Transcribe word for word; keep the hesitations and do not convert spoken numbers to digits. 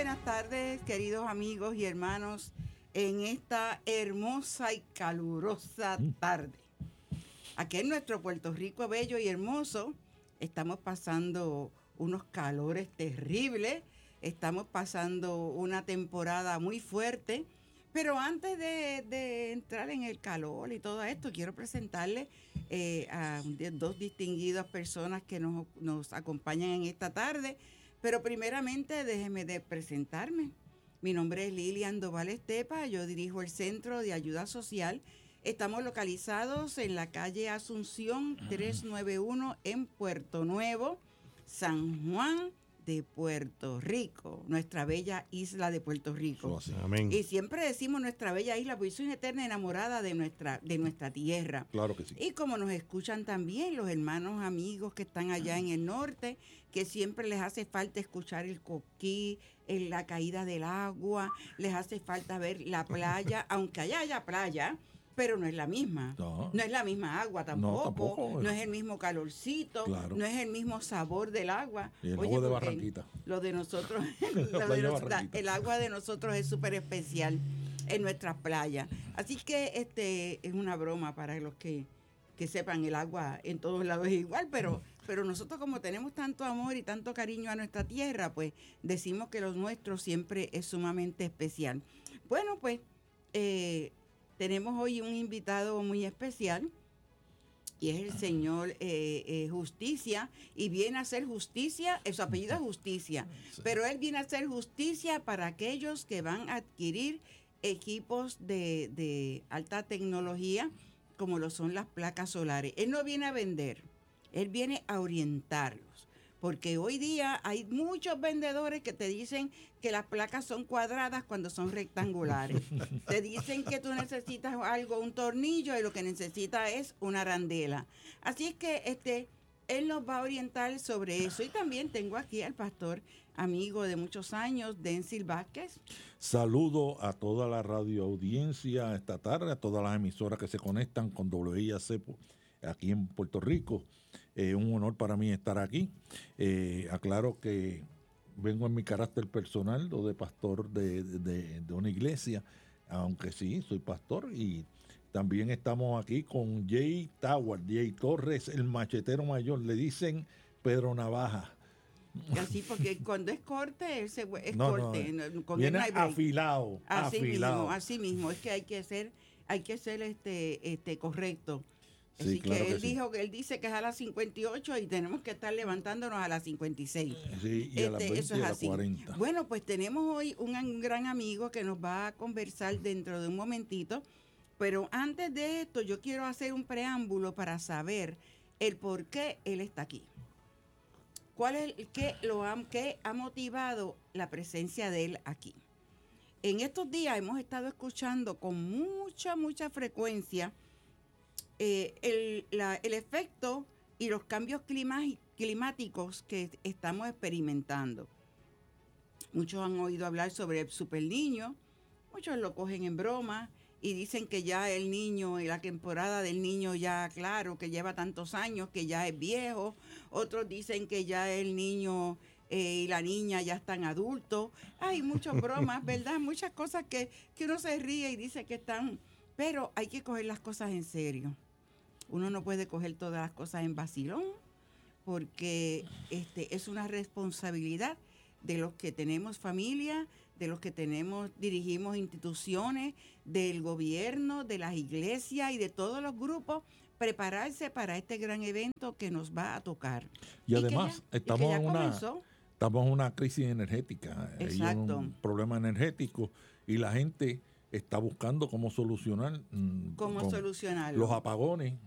buenas tardes, queridos amigos y hermanos, en esta hermosa y calurosa tarde. Aquí en nuestro Puerto Rico bello y hermoso, estamos pasando unos calores terribles, estamos pasando una temporada muy fuerte, pero antes de, de entrar en el calor y todo esto, quiero presentarles eh, a dos distinguidas personas que nos, nos acompañan en esta tarde. Pero primeramente déjeme de presentarme. Mi nombre es Lilian Doval Estepa, yo dirijo el Centro de Ayuda Social. Estamos localizados en la calle Asunción trescientos noventa y uno en Puerto Nuevo, San Juan de Puerto Rico, nuestra bella isla de Puerto Rico. Amén. Y siempre decimos nuestra bella isla, porque soy una eterna enamorada de nuestra, de nuestra tierra. Claro que sí. Y como nos escuchan también los hermanos amigos que están allá en el norte, que siempre les hace falta escuchar el coquí, el- la caída del agua, les hace falta ver la playa, aunque allá haya playa, pero no es la misma. No. No es la misma agua tampoco, tampoco. no es el mismo calorcito, Claro. no es el mismo sabor del agua. Y el Oye, agua de porque Barranquita. Lo de nosotros, La lo de playa de nos- la- Barranquita. el agua de nosotros es súper especial en nuestras playas. Así que este es una broma para los que, que sepan, el agua en todos lados es igual, pero, pero nosotros como tenemos tanto amor y tanto cariño a nuestra tierra, pues decimos que lo nuestro siempre es sumamente especial. Bueno, pues eh, tenemos hoy un invitado muy especial y es el señor eh, eh, Justicia, y viene a hacer justicia, eh, su apellido es Justicia, pero él viene a hacer justicia para aquellos que van a adquirir equipos de, de alta tecnología, como lo son las placas solares. Él no viene a vender, él viene a orientarlos. Porque hoy día hay muchos vendedores que te dicen que las placas son cuadradas cuando son rectangulares. Te dicen que tú necesitas algo, un tornillo, y lo que necesitas es una arandela. Así es que este, él nos va a orientar sobre eso. Y también tengo aquí al pastor amigo de muchos años, Dencil Vázquez. Saludo a toda la radioaudiencia esta tarde, a todas las emisoras que se conectan con W I A C aquí en Puerto Rico. Eh, un honor para mí estar aquí. Eh, aclaro que vengo en mi carácter personal o de pastor de, de, de una iglesia, aunque sí, soy pastor, y también estamos aquí con Jay Tower, Jay Torres, el machetero mayor, le dicen Pedro Navaja. Así, porque cuando es corte, él se, es No, corte. no, No, con él viene no hay break. afilado, Así afilado. mismo, así mismo. Es que hay que ser, hay que ser este, este correcto. Sí, Así claro que que él sí. dijo que él dice que es a las cincuenta y ocho y tenemos que estar levantándonos a las cincuenta y seis. Sí, y a las veinte eso y es a las así. cuarenta. Bueno, pues tenemos hoy un, un gran amigo que nos va a conversar dentro de un momentito. Pero antes de esto, yo quiero hacer un preámbulo para saber el por qué él está aquí. ¿Cuál es el qué lo ha, qué ha motivado la presencia de él aquí? En estos días hemos estado escuchando con mucha, mucha frecuencia eh, el, la- el efecto y los cambios clima- climáticos que estamos experimentando. Muchos han oído hablar sobre el super niño, muchos lo cogen en broma y dicen que ya el niño, la temporada del niño ya, claro, que lleva tantos años, que ya es viejo. Otros dicen que ya el niño eh, y la niña ya están adultos. Hay muchas bromas, ¿verdad? Muchas cosas que, que uno se ríe y dice que están... Pero hay que coger las cosas en serio. Uno no puede coger todas las cosas en vacilón, porque este, es una responsabilidad de los que tenemos familia, de los que tenemos, dirigimos instituciones, del gobierno, de las iglesias y de todos los grupos, prepararse para este gran evento que nos va a tocar. Y que además, ya- y que estamos ya en una, comenzó. estamos en una crisis energética. Hay Exacto. un problema energético y la gente está buscando cómo solucionar mm, ¿Cómo con solucionarlo? los apagones.